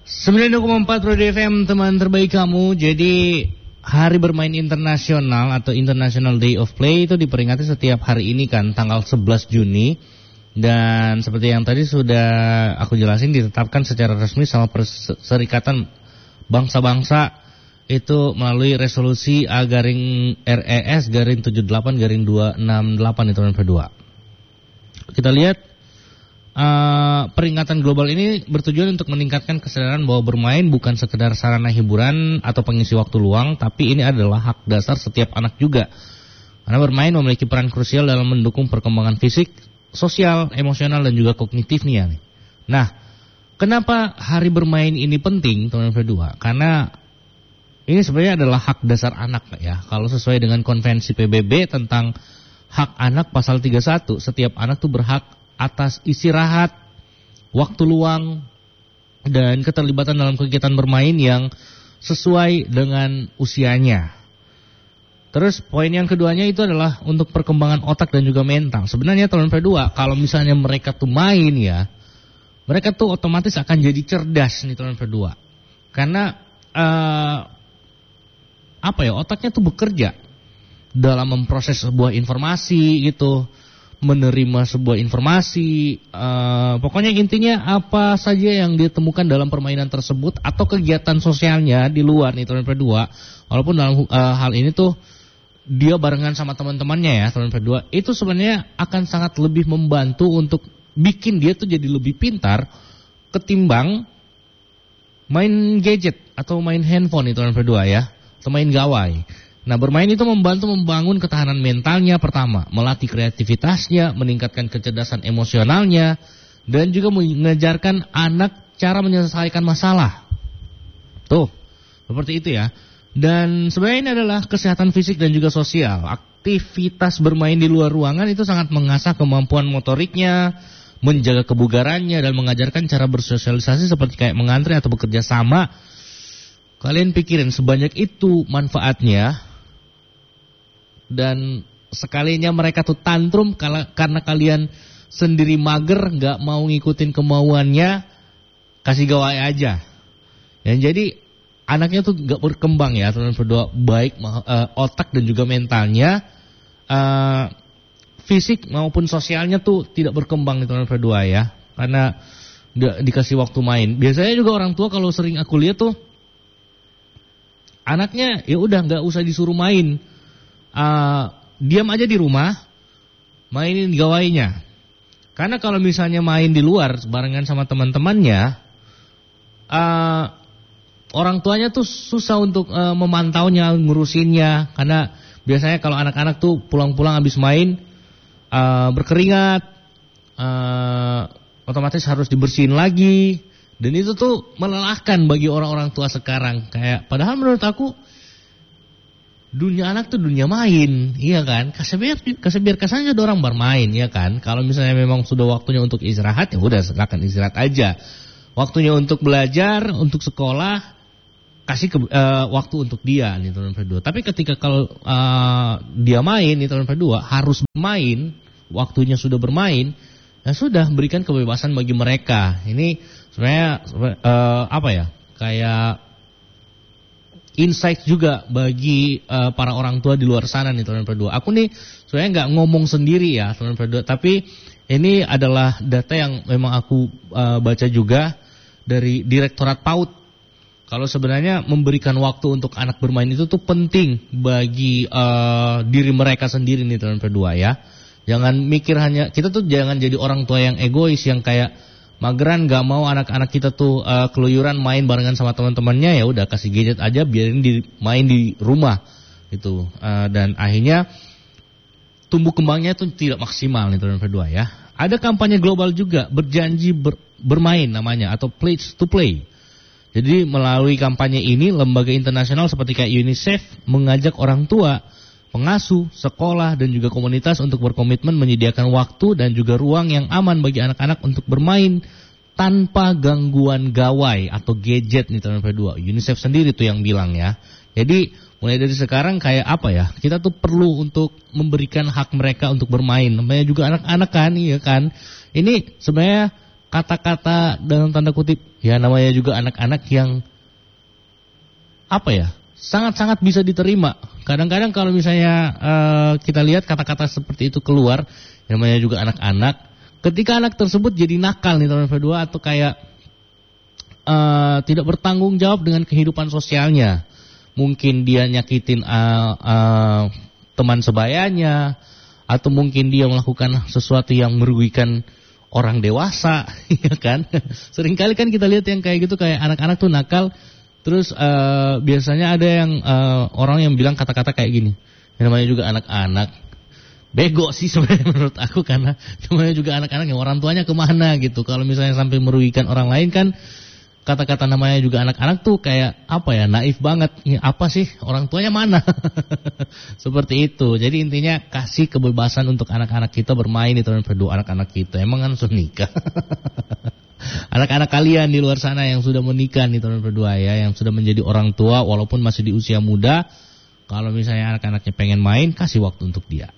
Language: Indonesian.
92,4 Pro FM, teman terbaik kamu. Jadi Hari Bermain Internasional atau International Day of Play itu diperingati setiap hari ini kan, tanggal 11 Juni. Dan seperti yang tadi sudah aku jelasin, ditetapkan secara resmi sama Perserikatan Bangsa-Bangsa itu melalui resolusi A/RES/78/268 itu nomor 2. Kita lihat peringatan global ini bertujuan untuk meningkatkan kesadaran bahwa bermain bukan sekedar sarana hiburan atau pengisi waktu luang, tapi ini adalah hak dasar setiap anak juga. Karena bermain memiliki peran krusial dalam mendukung perkembangan fisik, sosial, emosional, dan juga kognitifnya. Nah, kenapa hari bermain ini penting, teman-teman berdua? Karena ini sebenarnya adalah hak dasar anak ya. Kalau sesuai dengan konvensi PBB tentang hak anak pasal 31, setiap anak tuh berhak atas istirahat, waktu luang, dan keterlibatan dalam kegiatan bermain yang sesuai dengan usianya. Terus poin yang keduanya itu adalah untuk perkembangan otak dan juga mental. Sebenarnya teman-teman berdua, kalau misalnya mereka tuh main ya, mereka tuh otomatis akan jadi cerdas nih teman-teman berdua. Karena otaknya tuh bekerja dalam memproses sebuah informasi gitu, menerima sebuah informasi, pokoknya intinya apa saja yang dia temukan dalam permainan tersebut atau kegiatan sosialnya di luar nih teman-teman berdua, walaupun dalam hal ini tuh dia barengan sama teman-temannya ya teman-teman berdua, itu sebenarnya akan sangat lebih membantu untuk bikin dia tuh jadi lebih pintar ketimbang main gadget atau main handphone nih teman-teman berdua ya, atau main gawai. Nah, bermain itu membantu membangun ketahanan mentalnya pertama, melatih kreativitasnya, meningkatkan kecerdasan emosionalnya, dan juga mengajarkan anak cara menyelesaikan masalah. Tuh, seperti itu ya. Dan sebenarnya ini adalah kesehatan fisik dan juga sosial. Aktivitas bermain di luar ruangan itu sangat mengasah kemampuan motoriknya, menjaga kebugarannya, dan mengajarkan cara bersosialisasi seperti kayak mengantri atau bekerja sama. Kalian pikirin sebanyak itu manfaatnya. Dan sekalinya mereka tuh tantrum karena kalian sendiri mager, gak mau ngikutin kemauannya, kasih gawai aja. Dan jadi anaknya tuh gak berkembang ya teman-teman berdua, baik otak dan juga mentalnya, fisik maupun sosialnya tuh tidak berkembang teman-teman berdua ya, karena gak dikasih waktu main. Biasanya juga orang tua kalau sering aku lihat tuh, anaknya ya udah gak usah disuruh main. Diam aja di rumah, mainin gawainya. Karena kalau misalnya main di luar barengan sama teman-temannya, orang tuanya tuh susah untuk memantaunya, ngurusinnya. Karena biasanya kalau anak-anak tuh pulang-pulang habis main berkeringat, otomatis harus dibersihin lagi. Dan itu tuh melelahkan bagi orang-orang tua sekarang. Kayak padahal menurut aku dunia anak tuh dunia main, iya kan? Kasih biar ada orang bermain, ya kan? Kalau misalnya memang sudah waktunya untuk istirahat, ya udah silakan istirahat aja. Waktunya untuk belajar, untuk sekolah, kasih waktu untuk dia nih teman berdua. Tapi ketika kalau dia main nih teman berdua, harus main, waktunya sudah bermain, ya sudah berikan kebebasan bagi mereka. Ini sebenarnya kayak insight juga bagi para orang tua di luar sana nih teman-teman berdua. Aku nih sebenarnya nggak ngomong sendiri ya teman-teman berdua, tapi ini adalah data yang memang aku baca juga dari Direktorat PAUD. Kalau sebenarnya memberikan waktu untuk anak bermain itu tuh penting bagi diri mereka sendiri nih teman-teman berdua ya. Jangan mikir kita tuh jangan jadi orang tua yang egois yang kayak mageran gak mau anak-anak kita tuh keluyuran main barengan sama teman-temannya, ya udah kasih gadget aja, biarin main di rumah gitu. Dan akhirnya tumbuh kembangnya tuh tidak maksimal nih teman-teman berdua ya. Ada kampanye global juga, berjanji bermain namanya, atau Pledge to Play. Jadi melalui kampanye ini lembaga internasional seperti kayak UNICEF mengajak orang tua, pengasuh, sekolah, dan juga komunitas untuk berkomitmen menyediakan waktu dan juga ruang yang aman bagi anak-anak untuk bermain tanpa gangguan gawai atau gadget nih teman-teman berdua. UNICEF sendiri tuh yang bilang ya. Jadi mulai dari sekarang kayak apa ya, kita tuh perlu untuk memberikan hak mereka untuk bermain. Namanya juga anak-anak kan, iya kan. Ini sebenarnya kata-kata dalam tanda kutip, ya namanya juga anak-anak yang apa ya, sangat-sangat bisa diterima. Kadang-kadang kalau misalnya kita lihat kata-kata seperti itu keluar, namanya juga anak-anak, ketika anak tersebut jadi nakal nih teman berdua, atau kayak tidak bertanggung jawab dengan kehidupan sosialnya. Mungkin dia nyakitin teman sebayanya, atau mungkin dia melakukan sesuatu yang merugikan orang dewasa, ya kan? Seringkali kan kita lihat yang kayak gitu, kayak anak-anak tuh nakal, terus biasanya ada yang orang yang bilang kata-kata kayak gini, yang namanya juga anak-anak. Bego sih sebenarnya menurut aku, karena namanya juga anak-anak yang orang tuanya kemana gitu. Kalau misalnya sampai merugikan orang lain kan, kata-kata namanya juga anak-anak tuh kayak apa ya, naif banget. Ini apa sih, orang tuanya mana? Seperti itu. Jadi intinya kasih kebebasan untuk anak-anak kita bermain itu, berdua anak-anak kita. Emang kan sudah nikah. Anak-anak kalian di luar sana yang sudah menikah nih teman berdua ya, yang sudah menjadi orang tua walaupun masih di usia muda, kalau misalnya anak-anaknya pengen main, kasih waktu untuk dia.